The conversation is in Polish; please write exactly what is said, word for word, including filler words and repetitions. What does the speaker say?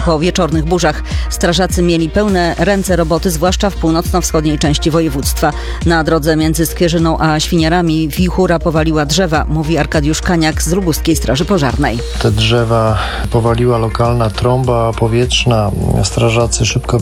po wieczornych burzach. Strażacy mieli pełne ręce roboty, zwłaszcza w północno-wschodniej części województwa. Na drodze między Skwierzyną a Świniarami wichura powaliła drzewa, mówi Arkadiusz Kaniak z Lubuskiej Straży Pożarnej. Te drzewa powaliła lokalna trąba powietrzna. Strażacy szybko